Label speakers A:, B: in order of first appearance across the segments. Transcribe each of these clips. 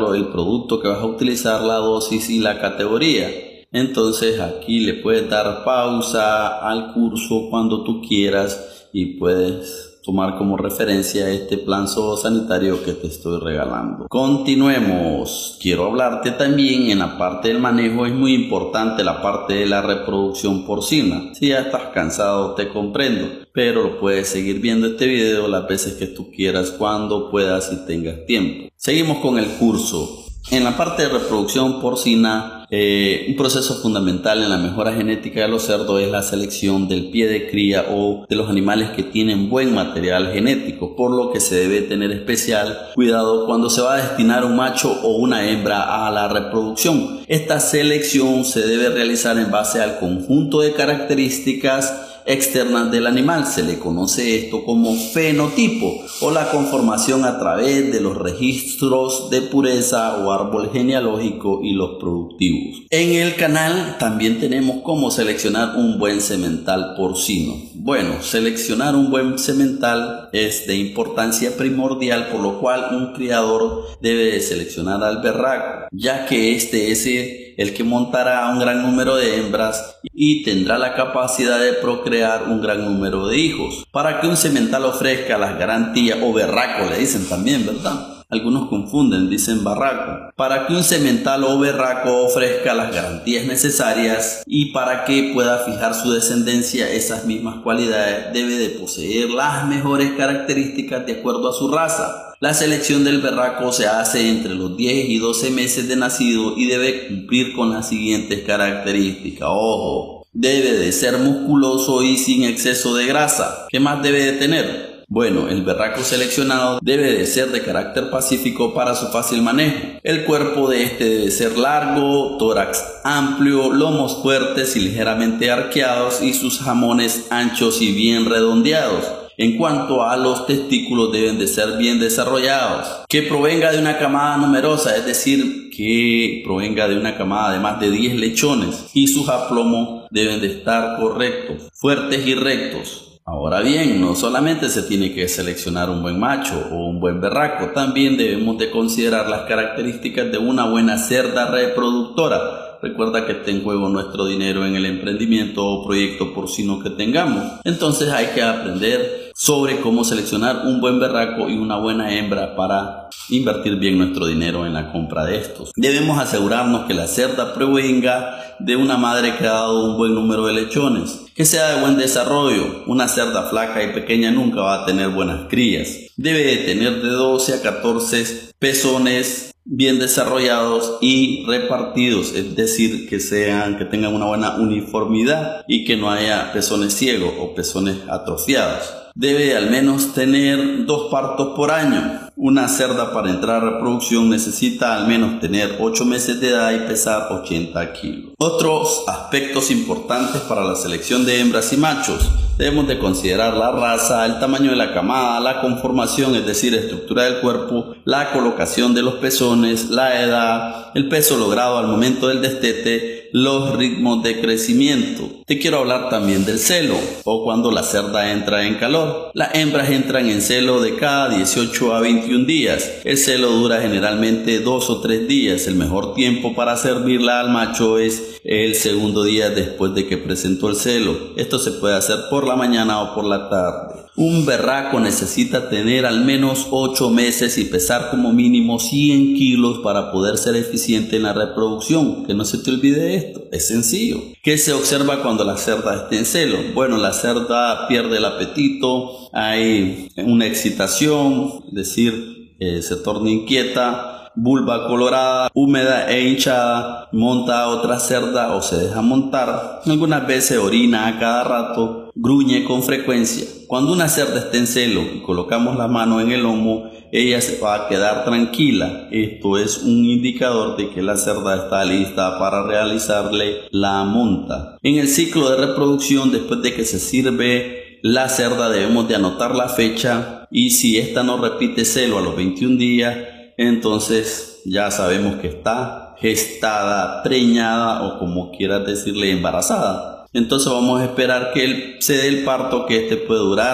A: indicarlo el producto que vas a utilizar, la dosis y la categoría. Entonces aquí le puedes dar pausa al curso cuando tú quieras y puedes tomar como referencia este plan zoosanitario que te estoy regalando. Continuemos. Quiero hablarte también en la parte del manejo. Es muy importante la parte de la reproducción porcina. Si ya estás cansado, te comprendo, pero puedes seguir viendo este video las veces que tú quieras, cuando puedas y tengas tiempo. Seguimos con el curso. En la parte de reproducción porcina, un proceso fundamental en la mejora genética de los cerdos es la selección del pie de cría o de los animales que tienen buen material genético, por lo que se debe tener especial cuidado cuando se va a destinar un macho o una hembra a la reproducción. Esta selección se debe realizar en base al conjunto de características externas del animal. Se le conoce esto como fenotipo o la conformación a través de los registros de pureza o árbol genealógico y los productivos. En el canal también tenemos cómo seleccionar un buen semental porcino. Bueno, seleccionar un buen semental es de importancia primordial, por lo cual un criador debe de seleccionar al berraco, ya que este es el que montará un gran número de hembras y tendrá la capacidad de procrear un gran número de hijos. Para que un semental ofrezca las garantías, o berraco le dicen también, ¿verdad? Algunos confunden, dicen barraco. Para que un semental o berraco ofrezca las garantías necesarias y para que pueda fijar su descendencia, esas mismas cualidades, debe de poseer las mejores características de acuerdo a su raza. La selección del berraco se hace entre los 10 y 12 meses de nacido y debe cumplir con las siguientes características. Ojo, debe de ser musculoso y sin exceso de grasa. ¿Qué más debe de tener? Bueno, el berraco seleccionado debe de ser de carácter pacífico para su fácil manejo. El cuerpo de este debe ser largo, tórax amplio, lomos fuertes y ligeramente arqueados y sus jamones anchos y bien redondeados. En cuanto a los testículos, deben de ser bien desarrollados. Que provenga de una camada numerosa, es decir, que provenga de una camada de más de 10 lechones, y sus aplomos deben de estar correctos, fuertes y rectos. Ahora bien, no solamente se tiene que seleccionar un buen macho o un buen berraco, también debemos de considerar las características de una buena cerda reproductora. Recuerda que está en juego nuestro dinero en el emprendimiento o proyecto porcino que tengamos. Entonces hay que aprender sobre cómo seleccionar un buen berraco y una buena hembra para invertir bien nuestro dinero en la compra de estos. Debemos asegurarnos que la cerda provenga de una madre que ha dado un buen número de lechones, que sea de buen desarrollo. Una cerda flaca y pequeña nunca va a tener buenas crías. Debe de tener de 12 a 14 pezones bien desarrollados y repartidos, es decir, que tengan una buena uniformidad y que no haya pezones ciegos o pezones atrofiados. Debe al menos tener 2 partos por año. Una cerda para entrar a reproducción necesita al menos tener 8 meses de edad y pesar 80 kilos. Otros aspectos importantes para la selección de hembras y machos. Debemos de considerar la raza, el tamaño de la camada, la conformación, es decir, estructura del cuerpo, la colocación de los pezones, la edad, el peso logrado al momento del destete, los ritmos de crecimiento. Te quiero hablar también del celo, o cuando la cerda entra en calor. Las hembras entran en celo de cada 18 a 21 días. El celo dura generalmente 2 o 3 días. El mejor tiempo para servirla al macho es el segundo día después de que presentó el celo. Esto se puede hacer por la mañana o por la tarde. Un berraco necesita tener al menos 8 meses y pesar como mínimo 100 kilos para poder ser eficiente en la reproducción. Que no se te olvide esto, es sencillo. ¿Qué se observa cuando la cerda está en celo? Bueno, la cerda pierde el apetito, hay una excitación, es decir, se torna inquieta, vulva colorada, húmeda e hinchada, monta a otra cerda o se deja montar. Algunas veces orina a cada rato, gruñe con frecuencia. Cuando una cerda está en celo y colocamos la mano en el lomo, ella se va a quedar tranquila. Esto es un indicador de que la cerda está lista para realizarle la monta. En el ciclo de reproducción, después de que se sirve la cerda, debemos de anotar la fecha, y si esta no repite celo a los 21 días, entonces ya sabemos que está gestada, preñada o como quieras decirle, embarazada. Entonces vamos a esperar que se dé el parto, que este puede durar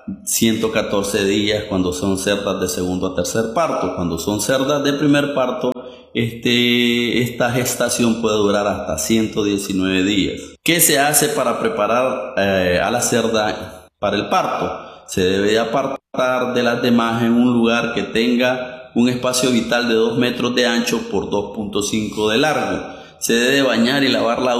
A: 114 días cuando son cerdas de segundo a tercer parto. Cuando son cerdas de primer parto, esta gestación puede durar hasta 119 días. ¿Qué se hace para preparar a la cerda para el parto? Se debe apartar de las demás en un lugar que tenga un espacio vital de 2 metros de ancho por 2.5 de largo. Se debe bañar y lavar la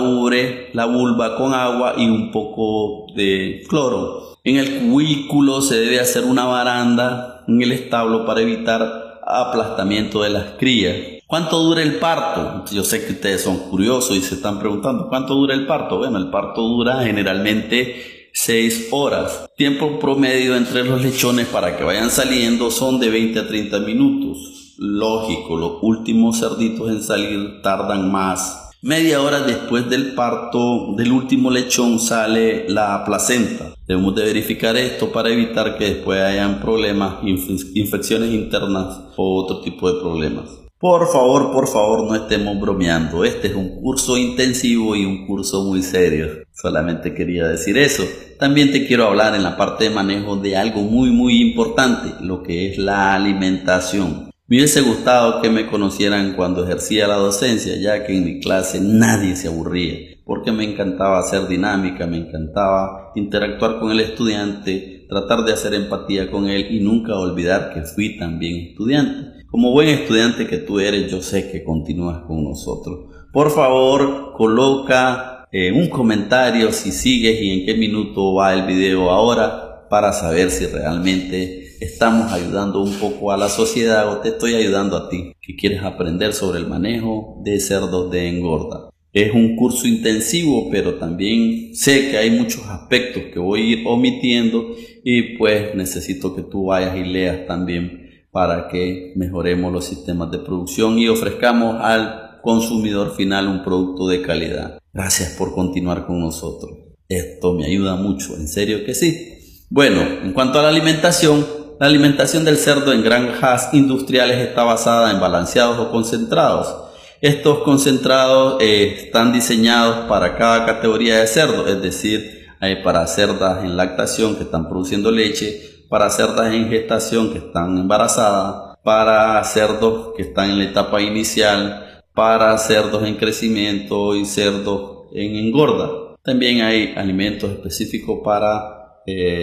A: vulva con agua y un poco de cloro. En el cubículo se debe hacer una baranda en el establo para evitar aplastamiento de las crías. ¿Cuánto dura el parto? Yo sé que ustedes son curiosos y se están preguntando ¿cuánto dura el parto? Bueno, el parto dura generalmente 6 horas. Tiempo promedio entre los lechones para que vayan saliendo son de 20 a 30 minutos. Lógico, los últimos cerditos en salir tardan más. Media hora después del parto del último lechón sale la placenta. Debemos de verificar esto para evitar que después hayan problemas, infecciones internas o otro tipo de problemas. Por favor, no estemos bromeando. Este es un curso intensivo y un curso muy serio. Solamente quería decir eso. También te quiero hablar en la parte de manejo de algo muy importante, lo que es la alimentación. Me hubiese gustado que me conocieran cuando ejercía la docencia, ya que en mi clase nadie se aburría, porque me encantaba hacer dinámica, me encantaba interactuar con el estudiante, tratar de hacer empatía con él y nunca olvidar que fui también estudiante. Como buen estudiante que tú eres, yo sé que continúas con nosotros. Por favor, coloca un comentario si sigues y en qué minuto va el video ahora para saber si realmente estamos ayudando un poco a la sociedad o te estoy ayudando a ti que quieres aprender sobre el manejo de cerdos de engorda. Es un curso intensivo, pero también sé que hay muchos aspectos que voy a ir omitiendo y pues necesito que tú vayas y leas también para que mejoremos los sistemas de producción y ofrezcamos al consumidor final un producto de calidad. Gracias por continuar con nosotros. Esto me ayuda mucho, en serio que sí. Bueno, en cuanto a la alimentación del cerdo en granjas industriales está basada en balanceados o concentrados. Estos concentrados están diseñados para cada categoría de cerdo, es decir, hay para cerdas en lactación que están produciendo leche, para cerdas en gestación que están embarazadas, para cerdos que están en la etapa inicial, para cerdos en crecimiento y cerdos en engorda. También hay alimentos específicos para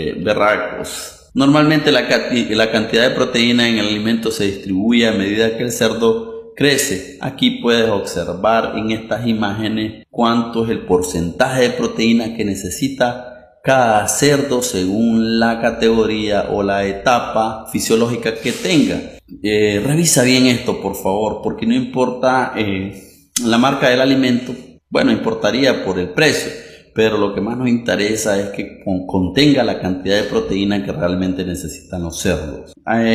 A: berracos. Normalmente la cantidad de proteína en el alimento se distribuye a medida que el cerdo crece. Aquí puedes observar en estas imágenes cuánto es el porcentaje de proteína que necesita cada cerdo según la categoría o la etapa fisiológica que tenga. Revisa bien esto, por favor, porque no importa la marca del alimento. Bueno, importaría por el precio, pero lo que más nos interesa es que contenga la cantidad de proteína que realmente necesitan los cerdos.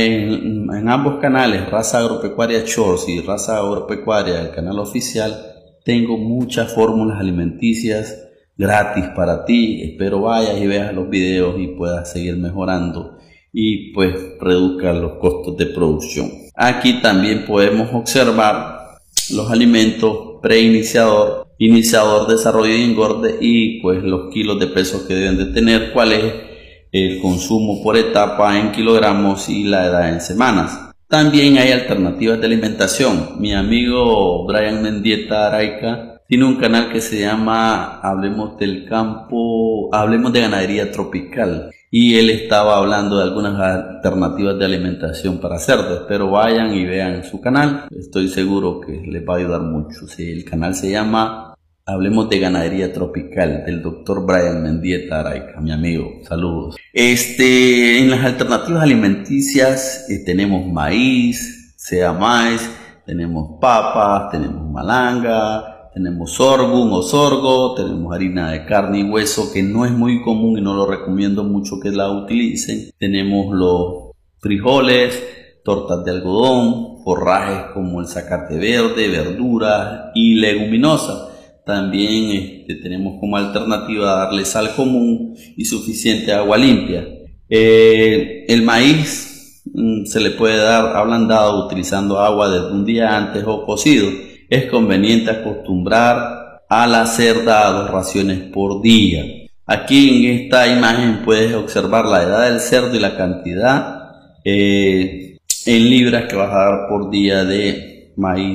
A: En ambos canales, Raza Agropecuaria Shorts y Raza Agropecuaria, el canal oficial, tengo muchas fórmulas alimenticias gratis para ti. Espero vayas y veas los videos y puedas seguir mejorando y pues reduzca los costos de producción. Aquí también podemos observar los alimentos preiniciador, iniciador, desarrollo y engorde y pues los kilos de peso que deben de tener, cuál es el consumo por etapa en kilogramos y la edad en semanas. También hay alternativas de alimentación. Mi amigo Brian Mendieta Araica tiene un canal que se llama Hablemos del Campo, Hablemos de Ganadería Tropical y él estaba hablando de algunas alternativas de alimentación para cerdos. Pero vayan y vean su canal, estoy seguro que les va a ayudar mucho. Sí, el canal se llama Hablemos de Ganadería Tropical, del doctor Brian Mendieta Araica, mi amigo. Saludos. En las alternativas alimenticias tenemos maíz, sea maíz, tenemos papas, tenemos malanga, tenemos sorghum o sorgo, tenemos harina de carne y hueso que no es muy común y no lo recomiendo mucho que la utilicen. Tenemos los frijoles, tortas de algodón, forrajes como el zacate verde, verduras y leguminosas. También tenemos como alternativa darle sal común y suficiente agua limpia. El maíz se le puede dar ablandado utilizando agua desde un día antes o cocido. Es conveniente acostumbrar a la cerda a 2 raciones por día. Aquí en esta imagen puedes observar la edad del cerdo y la cantidad en libras que vas a dar por día de maíz.